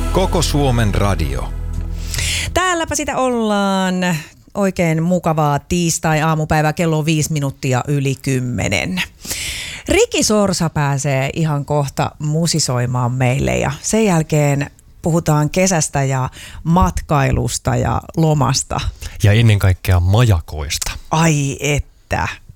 Koko Suomen radio. Täälläpä sitä ollaan. Oikein mukavaa tiistai-aamupäivää, kello on 5 minuuttia yli 10. Riki Sorsa pääsee ihan kohta musisoimaan meille ja sen jälkeen puhutaan kesästä ja matkailusta ja lomasta. Ja ennen kaikkea majakoista. Ai että,